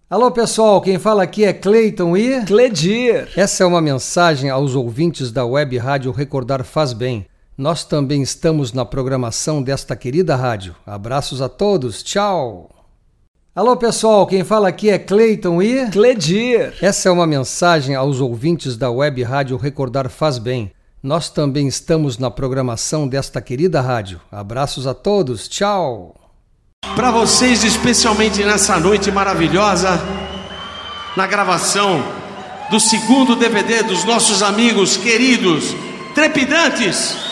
Alô pessoal, quem fala aqui é Cleiton e... Cledir. Essa é uma mensagem aos ouvintes da Web Rádio Recordar Faz Bem. Nós também estamos na programação desta querida rádio. Abraços a todos, tchau! Alô pessoal, quem fala aqui é Cleiton e... Cledir. Essa é uma mensagem aos ouvintes da Web Rádio Recordar Faz Bem. Nós também estamos na programação desta querida rádio. Abraços a todos, tchau! Para vocês, especialmente nessa noite maravilhosa, na gravação do segundo DVD dos nossos amigos queridos, Trepidantes.